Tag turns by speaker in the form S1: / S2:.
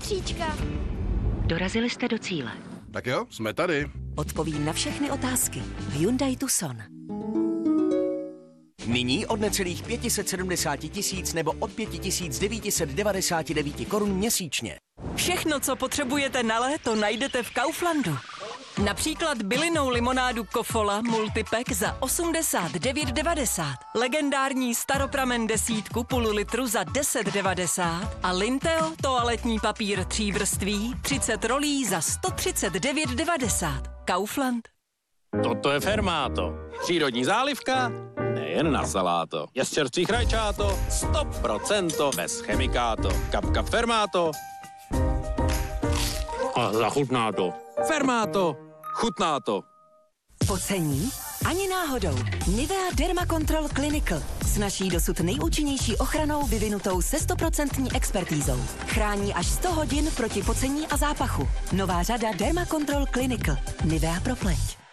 S1: tříčka.
S2: Dorazili jste do cíle.
S3: Tak jo, jsme tady.
S4: Odpovím na všechny otázky. Hyundai Tucson.
S5: Nyní od necelých 570 000 nebo od 5999 korun měsíčně.
S4: Všechno, co potřebujete na léto, najdete v Kauflandu. Například bylinnou limonádu Kofola Multipack za 89,90, legendární staropramen 10 půl litru za 10,90 a Linteo toaletní papír 3 vrství 30 rolí za 139,90. Kaufland.
S6: Toto je Fermáto. Přírodní zálivka, nejen na saláto. Je z čerstvých rajčáto, 100% bez chemikáto. Kapka Fermáto. A zachutná to. Fermáto. Chutná to.
S4: Pocení? Ani náhodou. Nivea Derma Control Clinical s naší dosud nejúčinnější ochranou vyvinutou se 100% expertízou. Chrání až 100 hodin proti pocení a zápachu. Nová řada Derma Control Clinical. Nivea pro pleť.